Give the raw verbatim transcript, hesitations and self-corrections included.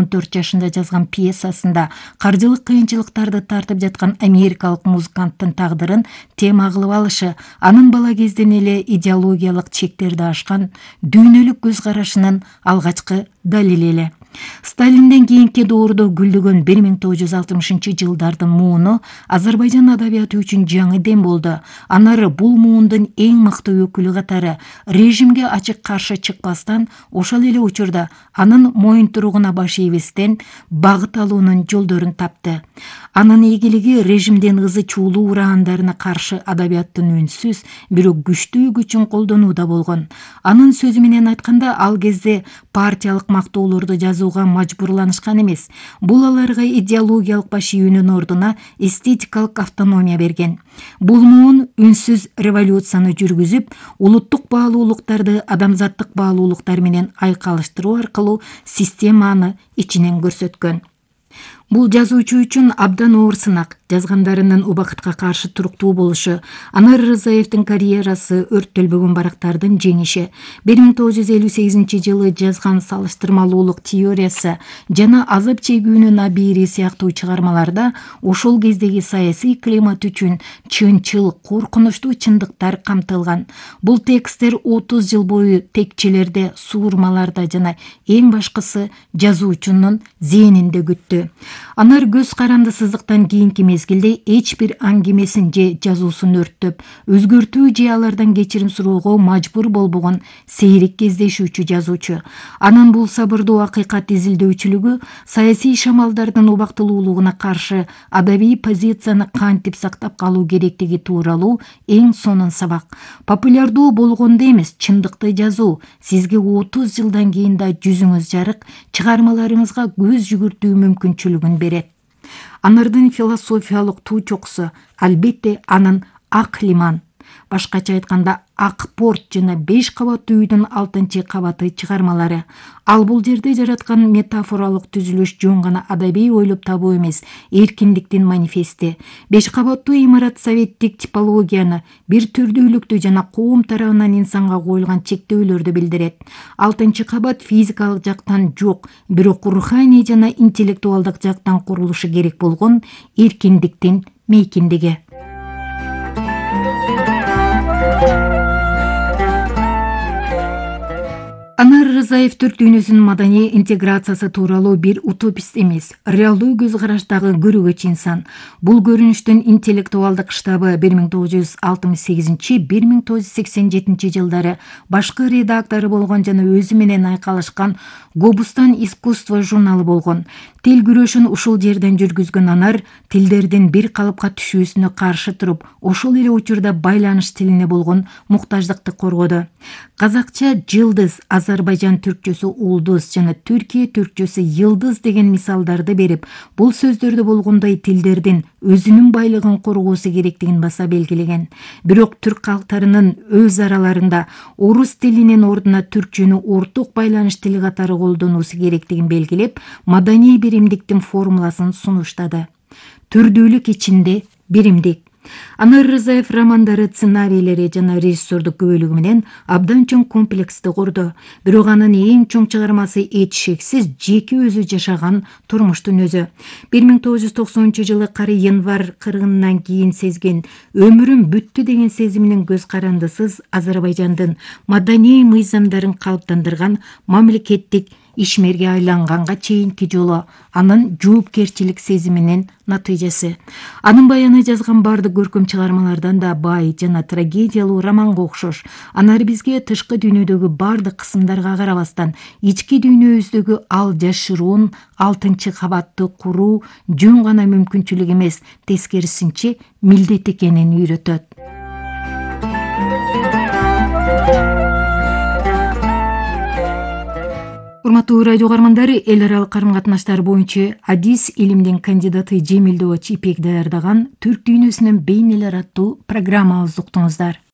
он төрт жашында жазган пьесасында каржылык кыйынчылыктарды тартып жаткан америкалык музыканттын тагдырын тема кылып алышы анын бала кезден эле идеологиялык чектерди ашкан дүйнөлүк көз карашынын алгачкы далили эле. Сталинден кийинки доордо гүлдөгөн бир миң тогуз жүз алтымышынчы жылдардын мууну Азербайжан адабияты үчүн жаңы дем болду. Анары бул муундун эң мыкты өкүлү катары режимге ачык каршы чыкпастан, ошол эле учурда анын моюнтуругуна баш ийбестен багыт алуунун жолдорун тапты. Анын ийгилиги режимден ызы чуулуу ураандарына каршы адабияттын үнсүз, бирок күчтүү күчүн колдонууда болгон. Анын сөзү менен айтканда, ал кезде партиялык мактоолорду жазууга мажбурланышкан эмес. Бул аларга идеологиялык баш ийүүнүн ордуна эстетикалык автономия берген. Бул муун үнсүз революцияны жүргүзүп, улуттук баалуулуктарды адамзаттык баалуулуктар менен айкалыштыруу аркылуу системаны ичинен көрсөткөн. Бул жазуучу үчүн абдан оор сынак. Жазгандарынын убакытка каршы туруктуу болушу, Анар Рызаевдин карьерасы өрттөлбөгөн барактардын жеңиши, бир миң тогуз жүз элүү сегизинчи жылы жазган салыштырмалуулук теориясы жана азап чегүүнүн абийири сыяктуу чыгармаларда ошол кездеги саясий климат үчүн чынчыл, коркунучтуу чындыктар камтылган. Бул тексттер отуз жыл бою текчелерде, суурмаларда жана эң башкысы жазуучунун зээнинде күттү. Анар көз карандысыздыктан кийинки мезгилде эч бир аңгемесин же жазуусун өрттөп, өзгөртүү же алардан кечирим суроого мажбур болбогон сейрек кездешүүчү жазуучу. Анын бул сабырдуу акыйкат изилдөөчүлүгү саясий шамалдардын убактылуулугуна каршы адабий позицияны кантип сактап калуу керектиги тууралуу эң сонун сабак. Популярдуу болгондо эмес, чындыкты жазуу сизге отуз жылдан кийин да жүзүңүз жарык, чыгармаларыңызга көз жүгүртүү мүмкүнчүлүгүн берет. Анардын философиялык туу чокусу албетте анын Ак лиман, башкача айтканда Ак порт жана беш кабаттуу үйдүн алтынчы кабаты чыгармалары. Ал бул жерде жараткан метафоралык түзүлүш жөн гана адабий ойлоп табуу эмес, эркиндиктин манифести. Беш кабаттуу имарат советтик типологияны, бир түрдүүлүктү жана коом тарабынан инсанга коюлган чектөөлөрдү билдирет. Алтынчы кабат физикалык жактан жок, бирок руханий жана интеллектуалдык жактан курулушу керек болгон эркиндиктин мейкиндиги. Анар Рызаев түрк дүйнөсүнүн маданий интеграциясы тууралуу бир утопист эмес, реалдуу көз караштагы көрөгөч инсан. Бул көрүнүштүн интеллектуалдык штабы бир миң тогуз жүз алтымыш сегизинчи — бир миң тогуз жүз сексен жетинчи жылдары башкы редактору болгон жана өзү менен айкалышкан Гобустан искусство журналы болгон. Тил күрөшүн ушул жерден жүргүзгөн Анар тилдердин бир калыпка түшүүсүнө каршы туруп, ошол эле учурда байланыш тилине болгон муктаждыкты коргоду. Казакча жылдыз, Азербайжан түркчөсү улдуз жана Түркия түркчөсү йылдыз деген мисалдарды берип, бул сөздөрдө болгондой тилдердин өзүнүн байлыгын коргоосу керектигин баса белгилеген. Бирок түрк калктарынын өз араларында орус тилинин ордуна түркчөнү орток байланыш тили катары колдонуусу керектигин белгилеп, маданий биримдиктин формуласын сунуштады. Түрдүүлүк ичинде биримдик. Анар Рызаев романдары, сценарийлери жана режиссердук күбөлүгү менен абдан чоң комплексти курду. Бирок анын эң чоң чыгармасы эч шексиз жеке өзү жашаган турмуштун өзү. бир миң тогуз жүз токсонунчу жылы кары январь кыргынынан кийин сезген өмүрүм бүттү деген сезиминин көз карандысыз Азербайжандын маданий мыйзамдарын калыптандырган мамлекеттик ишмерге айланганга чейинки жолу анын жоопкерчилик сезиминин натыйжасы. Анын баяны жазган бардык көркөм чыгармалардан да бай жана трагедиялуу романга окшош. Анар бизге тышкы дүйнөдөгү бардык кысымдарга карабастан ички дүйнөбүздөгү ал жашыруун алтынчы кабатты куруу жөн гана мүмкүнчүлүк эмес, тескерисинче милдет экенин үйрөтөт. Урматтуу радио угармандары, эл аралык карым-катнаштар боюнча адис илимдин кандидаты Жемил Добоч Ипек даярдаган Түрк дүйнөсүнүн бейнелер аттуу программабызды уктуңуздар.